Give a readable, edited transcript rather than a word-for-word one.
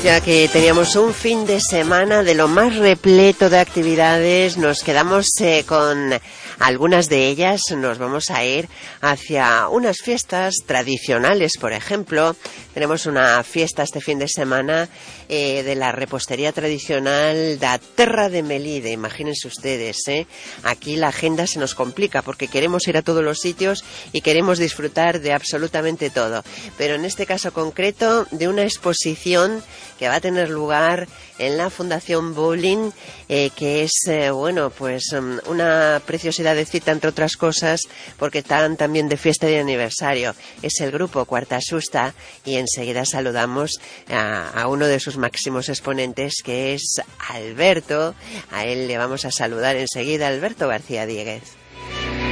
Ya que teníamos un fin de semana de lo más repleto de actividades, nos quedamos con algunas de ellas. Nos vamos a ir hacia unas fiestas tradicionales, por ejemplo. Tenemos una fiesta este fin de semana de la repostería tradicional da Terra de Melide. Imagínense ustedes, aquí la agenda se nos complica porque queremos ir a todos los sitios y queremos disfrutar de absolutamente todo. Pero en este caso concreto, de una exposición que va a tener lugar en la Fundación Bowling, que es, una preciosidad de cita, entre otras cosas, porque están también de fiesta de aniversario. Es el grupo Cuarta Susta, y enseguida saludamos a uno de sus máximos exponentes, que es Alberto. A él le vamos a saludar enseguida. Alberto García Dieguez.